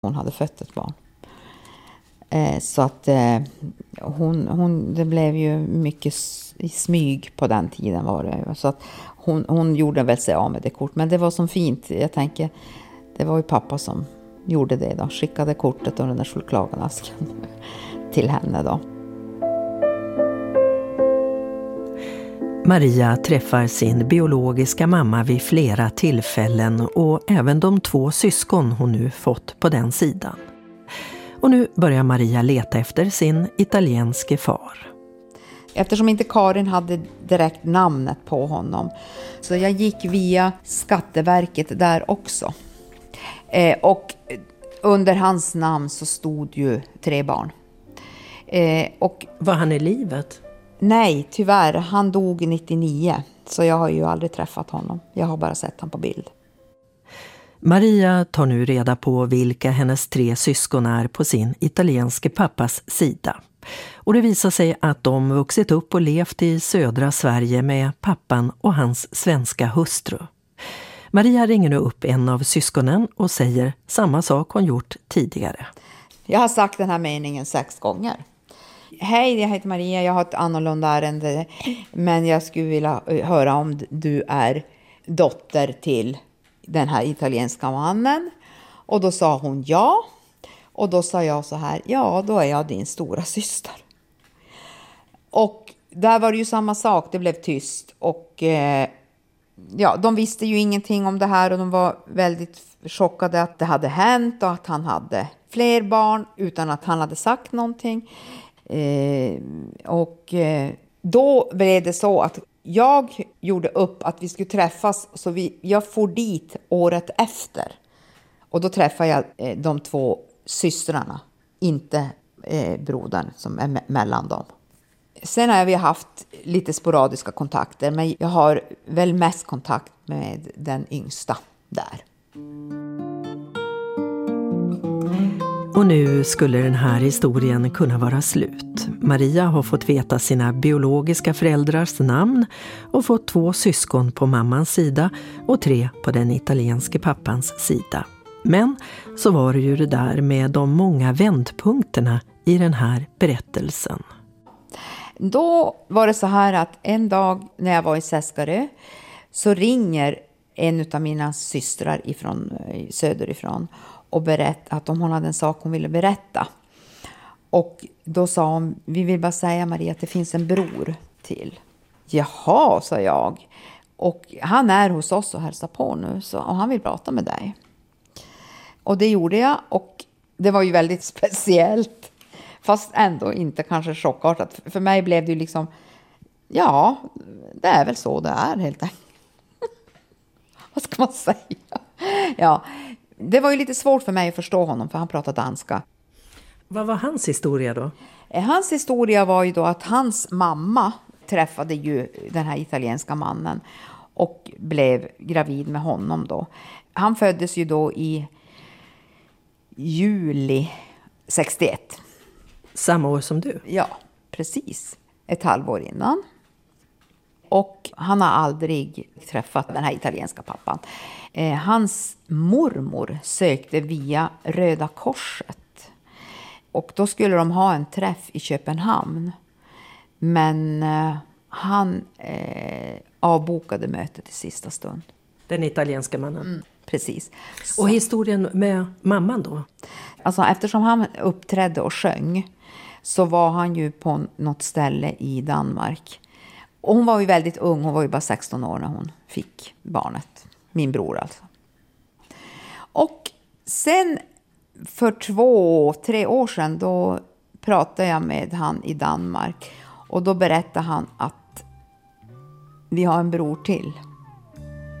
Hon hade fött ett barn. Så att det blev ju mycket i smyg på den tiden var det. Så att hon gjorde väl sig av med det kort. Men det var som fint. Jag tänker, det var ju pappa som gjorde det då. Skickade kortet och den där chokladasken till henne då. Maria träffar sin biologiska mamma vid flera tillfällen och även de 2 syskon hon nu fått på den sidan. Och nu börjar Maria leta efter sin italienske far. Eftersom inte Karin hade direkt namnet på honom så jag gick via Skatteverket där också. Och under hans namn så stod ju 3 barn. Och var han i livet? Nej, tyvärr. Han dog 99. Så jag har ju aldrig träffat honom. Jag har bara sett honom på bild. Maria tar nu reda på vilka hennes 3 syskon är på sin italienske pappas sida. Och det visar sig att de vuxit upp och levt i södra Sverige med pappan och hans svenska hustru. Maria ringer nu upp en av syskonen och säger samma sak hon gjort tidigare. Jag har sagt den här meningen 6 gånger. Hej, jag heter Maria, jag har ett annorlunda ärende, men jag skulle vilja höra om du är dotter till den här italienska mannen. Och då sa hon ja. Och då sa jag så här, ja, då är jag din stora syster. Och där var det ju samma sak, det blev tyst. Och ja, de visste ju ingenting om det här och de var väldigt chockade att det hade hänt och att han hade fler barn utan att han hade sagt någonting. Då blev det så att jag gjorde upp att vi skulle träffas, så jag for dit året efter. Och då träffade jag de 2 systrarna, inte brodern som är mellan dem. Sen har vi haft lite sporadiska kontakter, men jag har väl mest kontakt med den yngsta där. Och nu skulle den här historien kunna vara slut. Maria har fått veta sina biologiska föräldrars namn och fått 2 syskon på mammans sida och 3 på den italienske pappans sida. Men så var det ju det där med de många vändpunkterna i den här berättelsen. Då var det så här att en dag när jag var i Seskarö så ringer en av mina systrar söderifrån och berättade att hon hade en sak hon ville berätta. Och då sa hon, vi vill bara säga Maria att det finns en bror till. Jaha, sa jag. Och han är hos oss och hälsar på nu och han vill prata med dig. Och det gjorde jag och det var ju väldigt speciellt. Fast ändå inte kanske chockartat. För mig blev det ju liksom, ja, det är väl så det är helt enkelt. Vad ska man säga? Ja, det var ju lite svårt för mig att förstå honom för han pratade danska. Vad var hans historia då? Hans historia var ju då att hans mamma träffade ju den här italienska mannen och blev gravid med honom då. Han föddes ju då i juli 61. Samma år som du? Ja, precis. Ett halvår innan. Och han har aldrig träffat den här italienska pappan. Hans mormor sökte via Röda Korset. Och då skulle de ha en träff i Köpenhamn. Men han avbokade mötet i sista stund. Den italienska mannen? Mm, precis. Och historien med mamman då? Alltså eftersom han uppträdde och sjöng så var han ju på något ställe i Danmark. Och hon var ju väldigt ung, hon var ju bara 16 år när hon fick barnet. Min bror alltså. Och sen för 2-3 år sedan då pratade jag med han i Danmark. Och då berättade han att vi har en bror till.